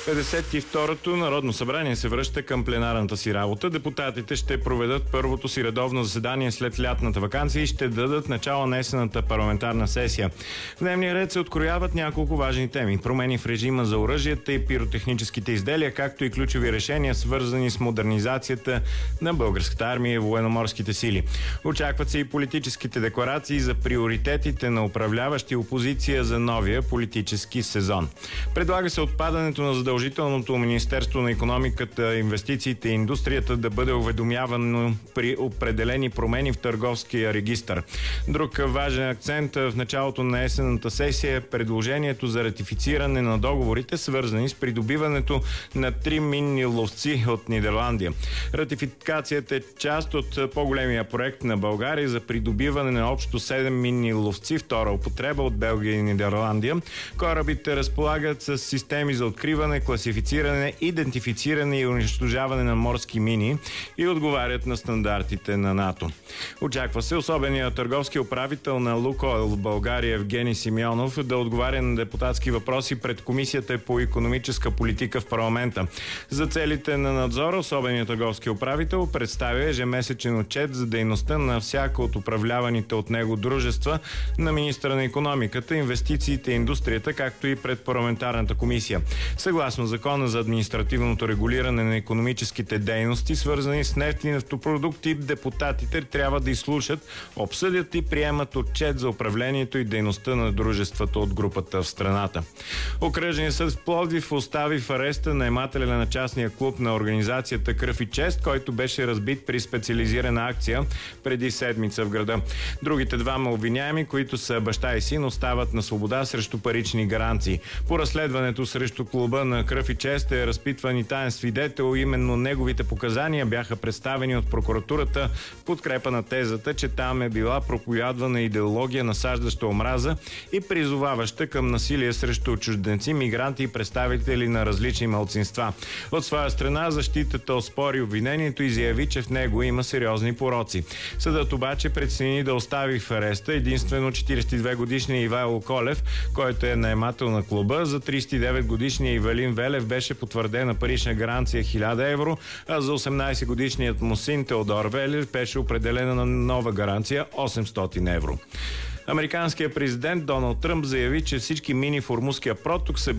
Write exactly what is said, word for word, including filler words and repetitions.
петдесет и второто Народно събрание се връща към пленарната си работа. Депутатите ще проведат първото си редовно заседание след лятната ваканция и ще дадат начало на есенната парламентарна сесия. В дневния ред се открояват няколко важни теми. Промени в режима за оръжията и пиротехническите изделия, както и ключови решения, свързани с модернизацията на българската армия и военноморските сили. Очакват се и политическите декларации за приоритетите на управляващи опозиция за новия политически сезон. Предлага се отпадането на задължителното Министерство на икономиката, инвестициите и индустрията да бъде уведомявано при определени промени в търговския регистър. Друг важен акцент в началото на есенната сесия е предложението за ратифициране на договорите, свързани с придобиването на три минни ловци от Нидерландия. Ратификацията е част от по-големия проект на България за придобиване на общо седем минни ловци, втора употреба от Белгия и Нидерландия. Корабите разполагат с системи за откриване, класифициране, идентифициране и унищожаване на морски мини и отговарят на стандартите на НАТО. Очаква се особеният търговски управител на Лукойл в България Евгений Симеонов да отговаря на депутатски въпроси пред Комисията по икономическа политика в парламента. За целите на надзора особеният търговски управител представя ежемесечен отчет за дейността на всяка от управляваните от него дружества на министъра на икономиката, инвестициите и индустрията, както и пред парламентарната комисия. Съгласно Закона за административното регулиране на икономическите дейности, свързани с нефт и нефтопродукти, депутатите трябва да изслушат, обсъдят и приемат отчет за управлението и дейността на дружествата от групата в страната. Окръжният съд в Пловдив остави в ареста наемателя на частния клуб на организацията Кръв и чест, който беше разбит при специализирана акция преди седмица в града. Другите двама обвиняеми, които са баща и син, остават на свобода срещу парични гаранции. По разследването срещу клуба на Кръв и чест е разпитван и таен свидетел. Именно неговите показания бяха представени от прокуратурата в подкрепа на тезата, че там е била проповядвана идеология, насаждаща омраза и призоваваща към насилие срещу чужденци, мигранти и представители на различни малцинства. От своя страна защитата оспори обвинението и заяви, че в него има сериозни пороци. Съдът обаче прецени да остави в ареста единствено четиридесет и две годишния Ивайло Колев, който е наемател на клуба. За тридесет и девет годишния Ивелин Велев беше потвърдена парична гаранция хиляда евро, а за осемнадесет годишният му син Теодор Велев беше определена на нова гаранция осемстотин евро. Американският президент Доналд Тръмп заяви, че всички мини в Ормузския проток са